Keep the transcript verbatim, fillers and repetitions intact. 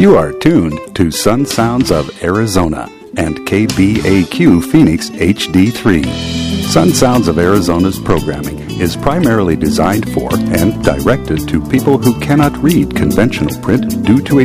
You are tuned to Sun Sounds of Arizona and K B A Q Phoenix H D three. Sun Sounds of Arizona's programming is primarily designed for and directed to people who cannot read conventional print due to a